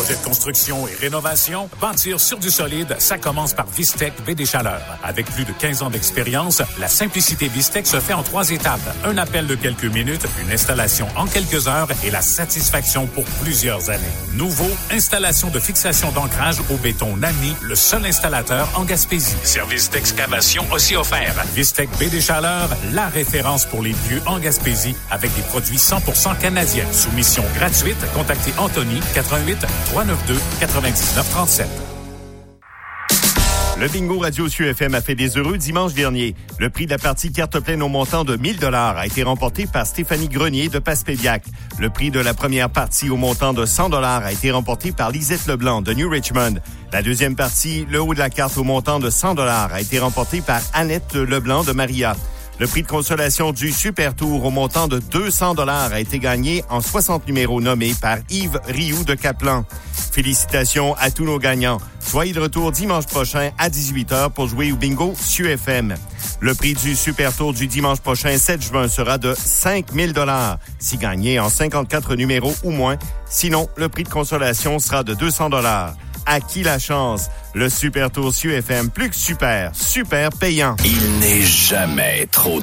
Projet de construction et rénovation, bâtir sur du solide, ça commence par Vistec BD Chaleur. Avec plus de 15 ans d'expérience, la simplicité Vistec se fait en 3 étapes. Un appel de quelques minutes, une installation en quelques heures et la satisfaction pour plusieurs années. Nouveau, installation de fixation d'ancrage au béton Nani, le seul installateur en Gaspésie. Service d'excavation aussi offert. Vistec BD Chaleur, la référence pour les pieux en Gaspésie avec des produits 100% canadiens. Soumission gratuite, contactez Anthony 88 392 99 37. Le bingo Radio CUFM a fait des heureux dimanche dernier. Le prix de la partie carte pleine au montant de 1 000 $ a été remporté par Stéphanie Grenier de Passepébiac. Le prix de la première partie au montant de 100 $ a été remporté par Lisette Leblanc de New Richmond. La deuxième partie, le haut de la carte au montant de 100 $, a été remporté par Annette Leblanc de Maria. Le prix de consolation du Super Tour au montant de 200 $ a été gagné en 60 numéros nommés par Yves Rioux de Caplan. Félicitations à tous nos gagnants. Soyez de retour dimanche prochain à 18h pour jouer au bingo CUFM. Le prix du Super Tour du dimanche prochain, 7 juin, sera de 5 000 $, si gagné en 54 numéros ou moins. Sinon, le prix de consolation sera de 200 $. À qui la chance? Le Super Tour CUFM, plus que super, super payant. Il n'est jamais trop